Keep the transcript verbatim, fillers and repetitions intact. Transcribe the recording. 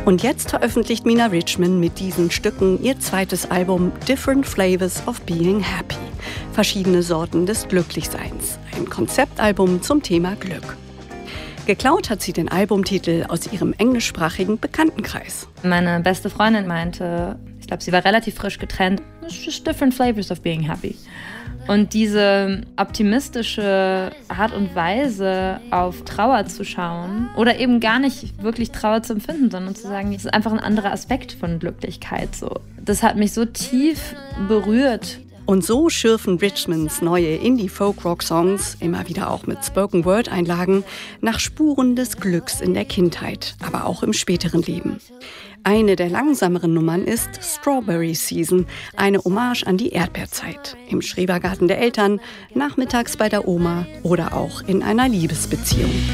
Und jetzt veröffentlicht Mina Richman mit diesen Stücken ihr zweites Album Different Flavors of Being Happy. Verschiedene Sorten des Glücklichseins. Ein Konzeptalbum zum Thema Glück. Geklaut hat sie den Albumtitel aus ihrem englischsprachigen Bekanntenkreis. Meine beste Freundin meinte, ich glaube, sie war relativ frisch getrennt, it's just different flavors of being happy. Und diese optimistische Art und Weise, auf Trauer zu schauen oder eben gar nicht wirklich Trauer zu empfinden, sondern zu sagen, es ist einfach ein anderer Aspekt von Glücklichkeit. So. Das hat mich so tief berührt. Und so schürfen Richmans neue Indie-Folk-Rock-Songs, immer wieder auch mit Spoken-Word-Einlagen, nach Spuren des Glücks in der Kindheit, aber auch im späteren Leben. Eine der langsameren Nummern ist Strawberry Season, eine Hommage an die Erdbeerzeit. Im Schrebergarten der Eltern, nachmittags bei der Oma oder auch in einer Liebesbeziehung.